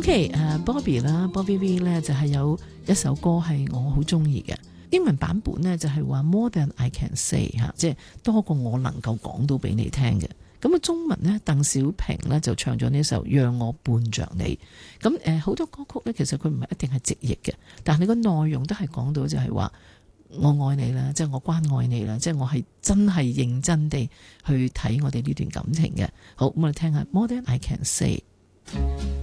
Bobby 啦 ，Bobby V 咧就係有一首歌係我好中意嘅，英文版本咧就係話 More than I can say 吓，即係多過我能夠講到俾你聽嘅。咁啊中文咧，鄧小平咧就唱咗呢首《讓我伴着你》。咁好多歌曲咧，其實佢唔係一定係直譯嘅，但係你個內容都係講到就係話我愛你啦，即係我關愛你啦，即係我係真係認真地去睇我哋呢段感情嘅。好，咁我哋聽下 More than I can say。